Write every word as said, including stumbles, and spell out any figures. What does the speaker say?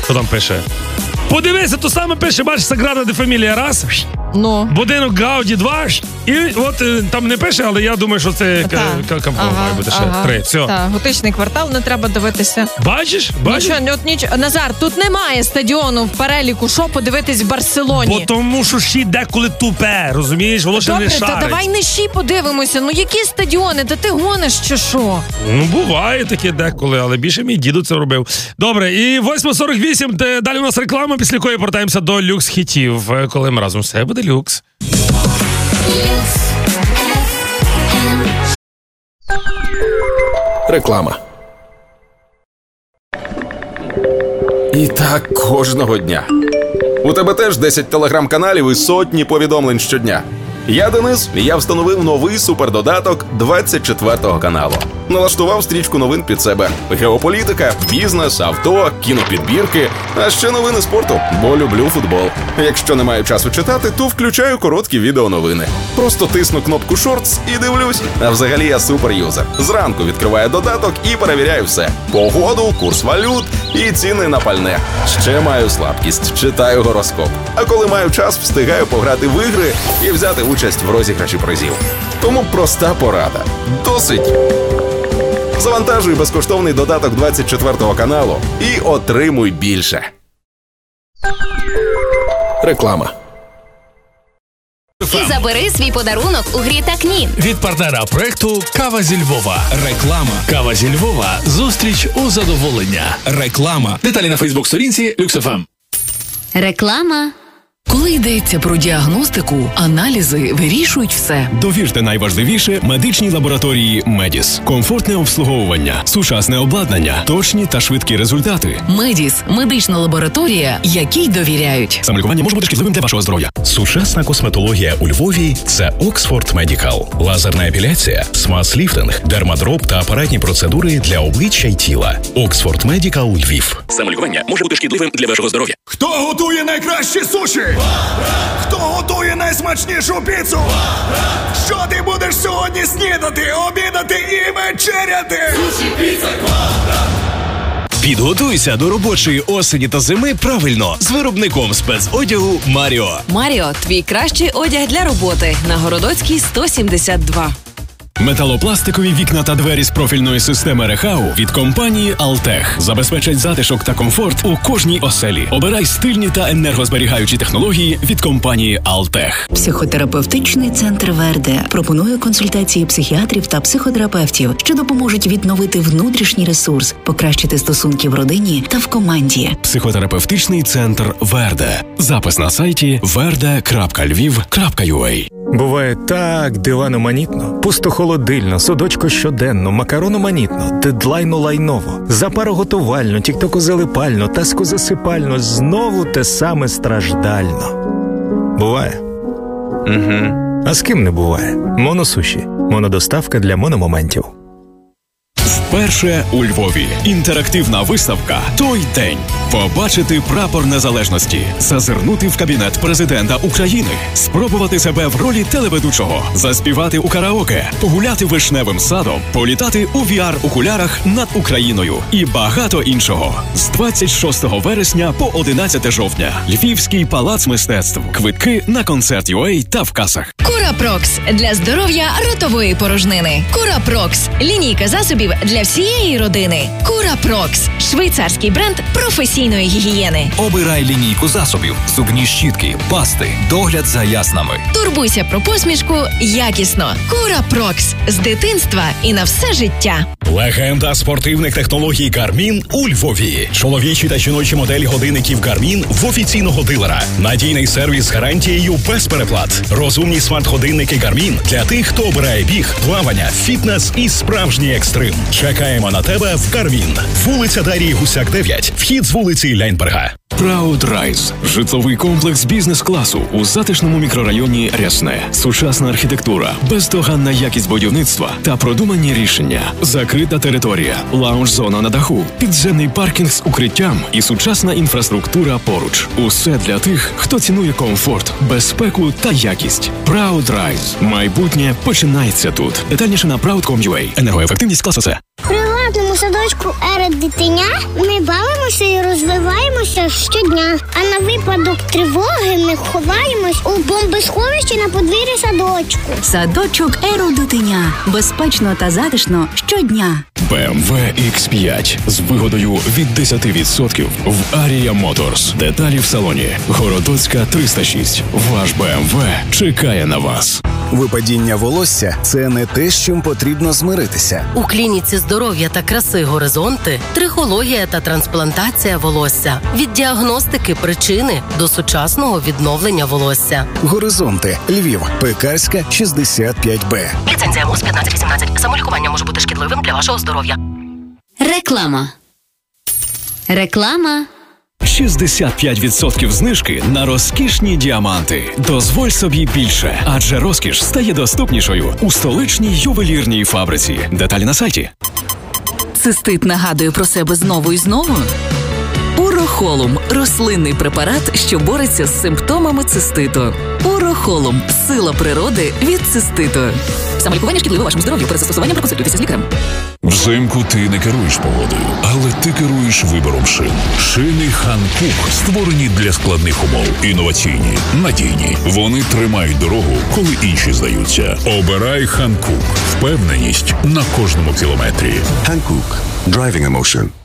Хто там пише? Подивися, то саме пише, бачиш, Саграда де Фамілія, раз. Ну. Будинок Гауді, два. І от там не пише, але я думаю, що це кампо ага, має бути ще ага. три. Все. Так, готичний квартал, не треба дивитися. Бачиш? Бачиш? Нічого, от нічого. Назар, тут немає стадіону в переліку, що подивитись в Барселоні. Бо тому, що ще деколи тупе, розумієш? Воно ще не шарить. Добре, то давай не щі подивимося. Ну які стадіони? Та ти гониш чи що? Ну, буває таке деколи, але більше мій діду це робив. Добре, і восьма сорок вісім, далі у нас реклама, після якої повертаємося до люкс-хітів, коли ми разом все буде люкс. Реклама. І так кожного дня. У тебе теж десять телеграм-каналів і сотні повідомлень щодня. Я Денис, і я встановив новий супердодаток двадцять четвертого каналу. Налаштував стрічку новин під себе. Геополітика, бізнес, авто, кінопідбірки, а ще новини спорту, бо люблю футбол. Якщо не маю часу читати, то включаю короткі відеоновини. Просто тисну кнопку «Шортс» і дивлюсь. А взагалі я суперюзер. Зранку відкриваю додаток і перевіряю все. Погоду, курс валют і ціни на пальне. Ще маю слабкість, читаю гороскоп. А коли маю час, встигаю пограти в ігри і взяти участь в розіграші призів. Тому проста порада. Досить! Завантажуй безкоштовний додаток двадцять четвертого каналу і отримуй більше. Реклама. І забери свій подарунок у грі «Так-ні». Від партнера проекту «Кава зі Львова». Реклама. «Кава зі Львова». Зустріч у задоволення. Реклама. Деталі на Фейсбук-сторінці Люкс еф ем. Реклама. Коли йдеться про діагностику, аналізи вирішують все. Довірте найважливіше медичній лабораторії «Медіс». Комфортне обслуговування, сучасне обладнання, точні та швидкі результати. «Медіс» – медична лабораторія, якій довіряють. Самолікування може бути шкідливим для вашого здоров'я. Сучасна косметологія у Львові – це Oxford Medical. Лазерна епіляція, смаз-ліфтинг, дермадроб та апаратні процедури для обличчя й тіла. Oxford Medical Львів. Самолікування може бути шкідливим для вашого здоров'я. Хто готує найкращі суші? Хто готує найсмачнішу піцу? Що ти будеш сьогодні снідати, обідати і вечеряти? Суші, піца, квадрат! Підготуйся до робочої осені та зими правильно з виробником спецодягу «Маріо». «Маріо» – твій кращий одяг для роботи. На Городоцькій, сто сімдесят два. Металопластикові вікна та двері з профільної системи Рехау від компанії «Алтех» забезпечать затишок та комфорт у кожній оселі. Обирай стильні та енергозберігаючі технології від компанії «Алтех». Психотерапевтичний центр «Верде» пропонує консультації психіатрів та психотерапевтів, що допоможуть відновити внутрішній ресурс, покращити стосунки в родині та в команді. Психотерапевтичний центр «Верде». Запис на сайті верде крапка львів крапка ю а. Буває так диваноманітно, пусто-холодильно, судочко щоденно, макарономанітно, дедлайно-лайново, запароготувально, тіктоко-залипально, таско-засипально, знову те саме страждально. Буває? Угу. А з ким не буває? Моносуші. Монодоставка для мономоментів. Вперше у Львові. Інтерактивна виставка «Той день». Побачити прапор незалежності, зазирнути в кабінет президента України, спробувати себе в ролі телеведучого, заспівати у караоке, погуляти вишневим садом, політати у ві ар-окулярах над Україною і багато іншого. З двадцять шостого вересня по одинадцяте жовтня. Львівський палац мистецтв. Квитки на концерт ю а та в касах. Курапрокс – для здоров'я ротової порожнини. Курапрокс – лінійка засобів для всієї родини. Курапрокс – швейцарський бренд професійної гігієни. Обирай лінійку засобів, зубні щітки, пасти, догляд за яснами. Турбуйся про посмішку якісно. Курапрокс – з дитинства і на все життя. Легенда спортивних технологій Garmin у Львові. Чоловічі та жіночі моделі годинників Garmin в офіційного дилера. Надійний сервіс з гарантією без переплат. Розумні смарт-годинники Garmin для тих, хто обирає біг, плавання, фітнес і справжній екстрим. Чекаємо на тебе в Garmin. Вулиця Дарії Гусяк, дев'ять. Вхід з вулиці Ляйнберга. Proud Rise – житловий комплекс бізнес-класу у затишному мікрорайоні Рясне. Сучасна архітектура, бездоганна якість будівництва та продумані рішення. Закрита територія, лаунж-зона на даху, підземний паркінг з укриттям і сучасна інфраструктура поруч. Усе для тих, хто цінує комфорт, безпеку та якість. Proud Rise – майбутнє починається тут. Детальніше на proud крапка ком крапка ю а. Енергоефективність класу С. У приватному садочку «Ера дитиня» ми бавимося і розвиваємося випадок тривоги ми ховаємось у бомбосховищі на подвір'ї садочку. Садочок Ерудотиня. Безпечно та затишно щодня. бе ем ве ікс п'ять з вигодою від десять відсотків в Арія Моторс. Деталі в салоні. Городоцька триста шість. Ваш бе ем ве чекає на вас. Випадіння волосся – це не те, з чим потрібно змиритися. У клініці здоров'я та краси «Горизонти» трихологія та трансплантація волосся. Від діагностики причини до сучасного відновлення волосся. Горизонти. Львів. Пекарська, шістдесят п'ять бе. Ліцензія МОЗ п'ятнадцять вісімнадцять. Самолікування може бути шкідливим для вашого здоров'я. Реклама. Реклама. шістдесят п'ять відсотків знижки на розкішні діаманти. Дозволь собі більше, адже розкіш стає доступнішою у столичній ювелірній фабриці. Деталі на сайті. Цистит нагадує про себе знову і знову? Урохолум – рослинний препарат, що бореться з симптомами циститу. Урохолум – сила природи від циститу. Самолікування шкідливе вашому здоров'ю. Перед застосуванням проконсультуйтеся з лікарем. Взимку ти не керуєш погодою, але ти керуєш вибором шин. Шини Ханкук створені для складних умов. Інноваційні, надійні. Вони тримають дорогу, коли інші здаються. Обирай Ханкук. Впевненість на кожному кілометрі. Hankook. Driving emotion.